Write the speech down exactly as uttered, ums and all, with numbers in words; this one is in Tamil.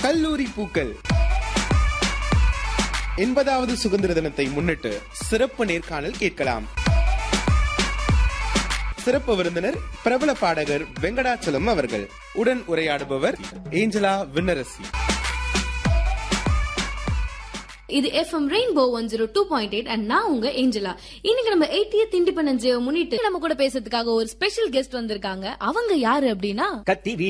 கல்லூரி பூக்கள். எண்பதாவது சுதந்திர தினத்தை முன்னிட்டு சிறப்பு நேர்காணல் கேட்கலாம். சிறப்பு விருந்தினர் பிரபல பாடகர் வெங்கடாச்சலம் அவர்கள். உடன் உரையாடுபவர் ஏஞ்சலா விண்ணரசி. இது FM rainbow one zero two point eight and நான் உங்க ஏஞ்சலா. இன்னைக்கு நம்ம எயிட்டியத் இண்டிபெண்டன்ஸ் டே முன்னிட்டு நம்ம கூட பேசுறதுக்காக ஒரு ஸ்பெஷல் கெஸ்ட் வந்திருக்காங்க. அவங்க யாரு அப்படின்னா கத்தி